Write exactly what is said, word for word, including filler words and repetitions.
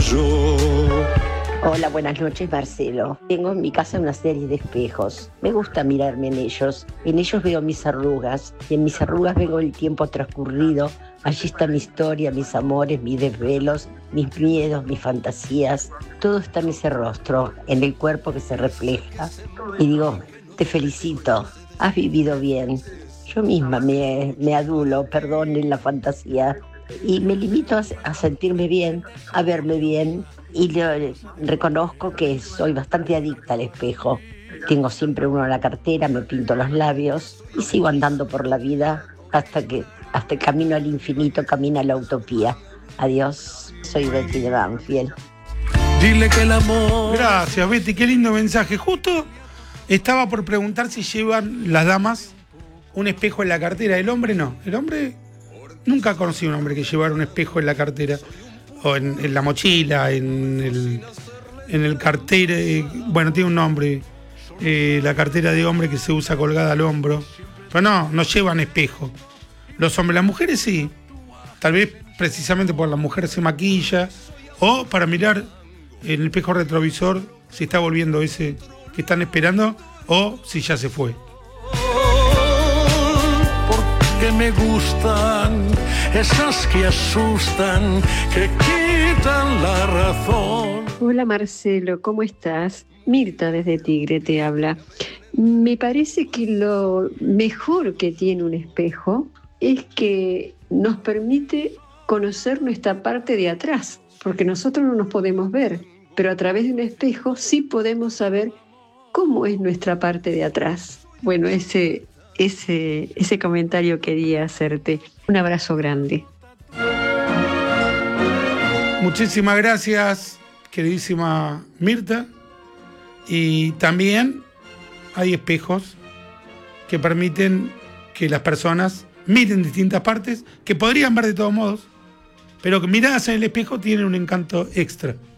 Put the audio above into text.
yo. Hola, buenas noches, Marcelo. Tengo en mi casa una serie de espejos. Me gusta mirarme en ellos. En ellos veo mis arrugas y en mis arrugas veo el tiempo transcurrido. Allí está mi historia, mis amores, mis desvelos, mis miedos, mis fantasías. Todo está en ese rostro, en el cuerpo que se refleja. Y digo, te felicito, has vivido bien. Yo misma me, me adulo, perdón, en la fantasía. Y me limito a, a sentirme bien, a verme bien. Y le, reconozco que soy bastante adicta al espejo. Tengo siempre uno en la cartera, me pinto los labios y sigo andando por la vida hasta que hasta el camino al infinito camina la utopía. Adiós, soy Betty de Banfield. Dile que el amor... Gracias, Betty, qué lindo mensaje. Justo estaba por preguntar si llevan las damas un espejo en la cartera. El hombre no. El hombre... Nunca conocí a un hombre que llevara un espejo en la cartera. O en, en la mochila, en el, en el cartera, eh, bueno, tiene un nombre, eh, la cartera de hombre que se usa colgada al hombro, pero no, no llevan espejo. Los hombres, las mujeres sí, tal vez precisamente por la mujer se maquilla, o para mirar en el espejo retrovisor si está volviendo ese que están esperando, o si ya se fue. Que me gustan, esas que asustan, que quitan la razón. Hola Marcelo, ¿cómo estás? Mirta desde Tigre te habla. Me parece que lo mejor que tiene un espejo es que nos permite conocer nuestra parte de atrás, porque nosotros no nos podemos ver, pero a través de un espejo sí podemos saber cómo es nuestra parte de atrás. Bueno, ese... Ese, ese comentario quería hacerte. Un abrazo grande. Muchísimas gracias, queridísima Mirta. Y también hay espejos que permiten que las personas miren distintas partes, que podrían ver de todos modos, pero que miradas en el espejo tienen un encanto extra.